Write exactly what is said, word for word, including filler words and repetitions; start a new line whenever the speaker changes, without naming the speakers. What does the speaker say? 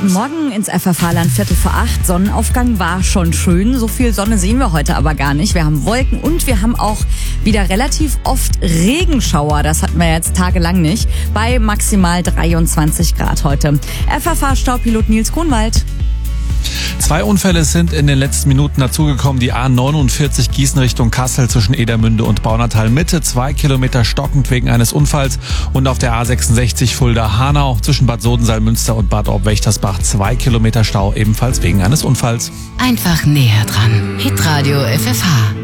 Guten Morgen ins F F H-Land, Viertel vor acht. Sonnenaufgang war schon schön. So viel Sonne sehen wir heute aber gar nicht. Wir haben Wolken und wir haben auch wieder relativ oft Regenschauer. Das hatten wir jetzt tagelang nicht. Bei maximal dreiundzwanzig Grad heute. F F H-Staupilot Nils Grunwald.
Zwei Unfälle sind in den letzten Minuten dazugekommen. Die A neunundvierzig Gießen Richtung Kassel zwischen Edermünde und Baunatal Mitte. Zwei Kilometer stockend wegen eines Unfalls. Und auf der A sechsundsechzig Fulda-Hanau zwischen Bad Sodensalmünster und Bad Orb-Wächtersbach. Zwei Kilometer Stau ebenfalls wegen eines Unfalls.
Einfach näher dran. Hitradio F F H.